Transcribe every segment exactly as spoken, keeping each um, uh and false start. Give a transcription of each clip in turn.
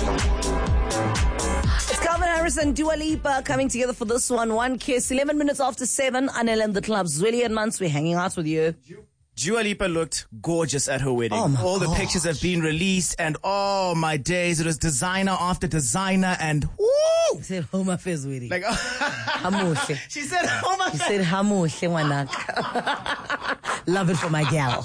It's Calvin Harris and Dua Lipa coming together for this one. One kiss. eleven minutes after seven. Anel and the club. Zweli and Mans, we're hanging out with you. Dua Lipa looked gorgeous at her wedding. Oh my All the gosh. pictures have been released, and oh my days, it was designer after designer, and woo! She said, Homa Fez wedding. Like, Hamuhle. she said, oh my She said, Hamuhle, wanak. Love it for my gal.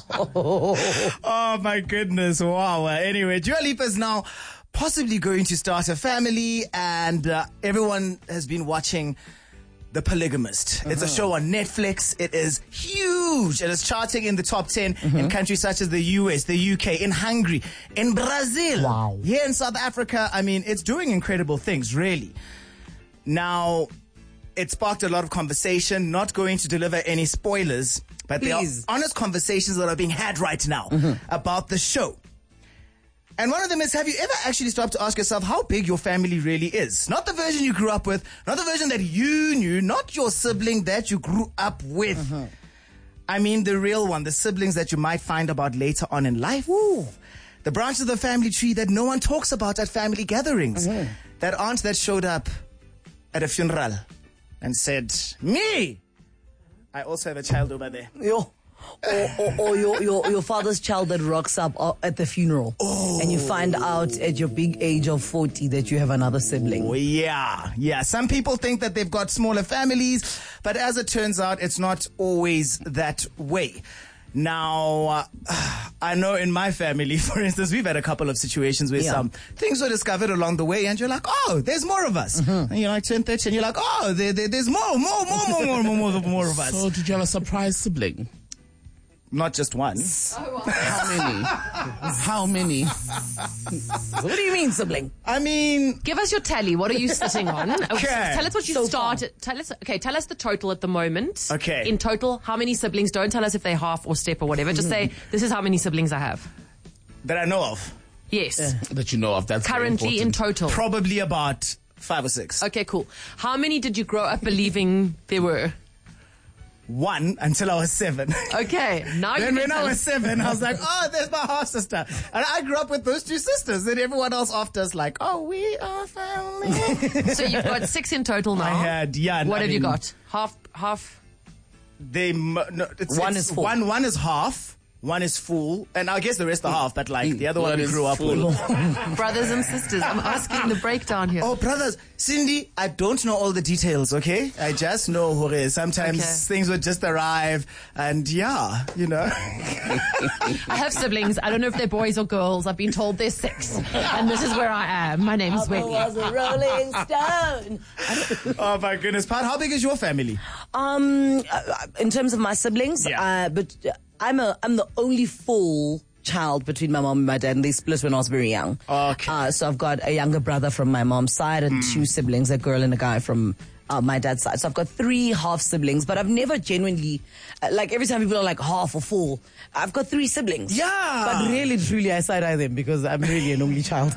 Oh my goodness, wow. Uh, Anyway, Dua Lipa is now possibly going to start a family, and uh, everyone has been watching The Polygamist. Uh-huh. It's a show on Netflix. It is huge. It is charting in the top ten uh-huh. in countries such as the U S, the U K, in Hungary, in Brazil. Wow. Here in South Africa, I mean, it's doing incredible things, really. Now, it sparked a lot of conversation. Not going to deliver any spoilers, but there are Please. honest conversations that are being had right now Mm-hmm. about the show. And one of them is, have you ever actually stopped to ask yourself how big your family really is? Not the version you grew up with, not the version that you knew, not your sibling that you grew up with. Mm-hmm. I mean the real one, the siblings that you might find about later on in life. Ooh. The branches of the family tree that no one talks about at family gatherings. Mm-hmm. That aunt that showed up at a funeral and said, me! I also have a child over there. Yo. Or, or, or your, your, your father's child that rocks up uh, at the funeral. Oh. And you find out at your big age of forty that you have another sibling. Oh, yeah, yeah. Some people think that they've got smaller families, but as it turns out, it's not always that way. Now, uh, I know in my family, for instance, we've had a couple of situations where Yeah. some things were discovered along the way, and you're like, oh, there's more of us. Mm-hmm. And you're like, turn thirty, and you're like, oh, there, there, there's more, more, more, more, more, more, more, more of us. So did you have a surprise sibling? Not just one. How many? How many? What do you mean, sibling? I mean, Give us your tally. What are you sitting on? Okay. Tell us what you So started. Tell us. Okay, tell us the total at the moment. Okay. In total, how many siblings? Don't tell us if they're half or step or whatever. Just say this is how many siblings I have. that I know of, Yes. That you know of. That's very Currently in important. total. probably about five or six. Okay, cool. How many did you grow up believing there were? One until I was seven. Okay. Now you Then can when tell I was us. seven, I was like, oh, there's my half sister. And I grew up with those two sisters. Then everyone else after us like, oh, we are family. So you've got six in total now. I had, yeah. What I have you mean, got? Half, half. They, mu- no, it's, One it's is full. One, one is half. One is full. And I guess the rest are half, but like the other one One we is grew up full. with. Brothers and sisters. I'm asking the breakdown here. Oh, brothers. Cindy, I don't know all the details, okay? I just know Hore. Sometimes Okay. things would just arrive and yeah, you know. I have siblings. I don't know if they're boys or girls. I've been told they're six. And this is where I am. My name is I Wendy. was a rolling stone. Oh my goodness. Pat, how big is your family? Um, uh, in terms of my siblings, Yeah. uh, but uh, I'm a I'm the only full child between my mom and my dad, and they split when I was very young. Okay. Uh, so I've got a younger brother from my mom's side and two siblings, a girl and a guy from uh, my dad's side. So I've got three half siblings, but I've never genuinely, uh, like every time people are like half or full, I've got three siblings. Yeah. But really, truly, I side eye them because I'm really an only child.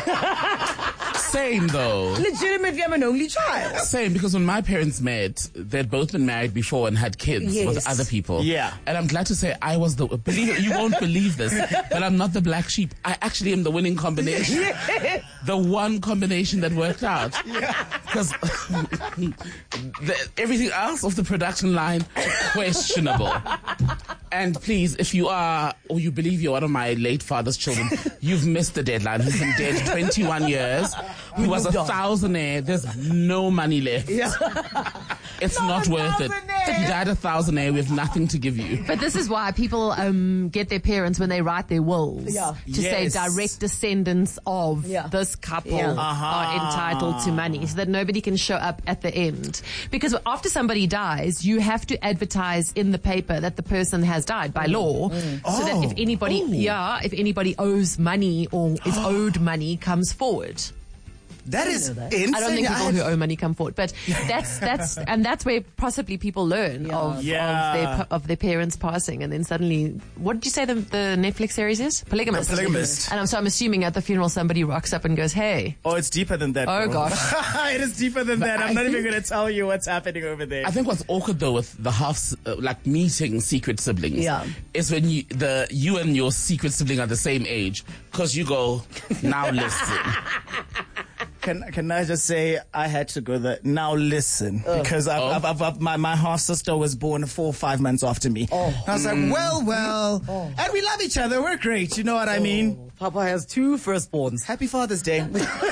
Same though. Legitimately, I'm an only child. Same, because when my parents met, they'd both been married before and had kids Yes. with other people. Yeah. And I'm glad to say I was the, believe it, you won't believe this, but I'm not the black sheep. I actually am the winning combination. The one combination that worked out. Because everything else of the production line, questionable. And please, if you are, or you believe you're one of my late father's children, you've missed the deadline. He's been dead twenty-one years. He was a moved on. thousandaire. There's no money left. It's not worth it. He died a thousandaire. We have nothing to give you. But this is why people um, get their parents when they write their wills Yeah. to Yes. say direct descendants of Yeah. this couple Yeah. are entitled to money, so that nobody can show up at the end. Because after somebody dies, you have to advertise in the paper that the person has died by law, so that if Oh. anybody, Oh. yeah, if anybody owes money or is owed money, comes forward. That is know that. insane. I don't think people I- who owe money come forward, but that's that's and that's where possibly people learn Yeah. of Yeah. of their of their parents passing, and then suddenly, what did you say the, the Netflix series is? Polygamist. The Polygamist. And I'm, so I'm assuming at the funeral somebody rocks up and goes, "Hey, Oh, it's deeper than that. Oh, bro. gosh. It is deeper than that. I'm I not even think- going to tell you what's happening over there. I think what's awkward though with the half, uh, like meeting secret siblings, Yeah. is when you the you and your secret sibling are the same age, because you go, now listen. Can can I just say I had to go there. Now listen, because I've, Oh. I've, I've, I've, my my half sister was born four or five months after me. Oh. I was like, well, well, and we love each other. We're great. You know what I mean? Papa has two firstborns. Happy Father's Day.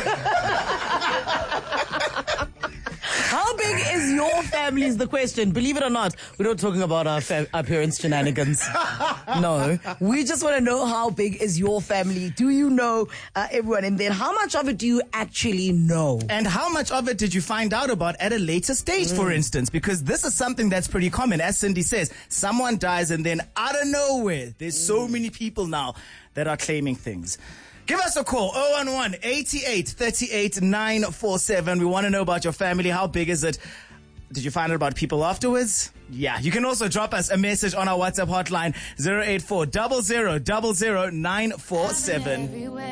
How big is your family is the question. Believe it or not, we're not talking about our, fa- our parents' shenanigans. No. We just want to know how big is your family. Do you know uh, everyone? And then how much of it do you actually know? And how much of it did you find out about at a later stage, for instance? Because this is something that's pretty common. As Cindy says, someone dies and then out of nowhere, there's so many people now that are claiming things. Give us a call, oh one one, eighty-eight, thirty-eight, nine four seven. We want to know about your family. How big is it? Did you find out about people afterwards? Yeah, you can also drop us a message on our WhatsApp hotline, zero eight four zero zero zero zero nine four seven.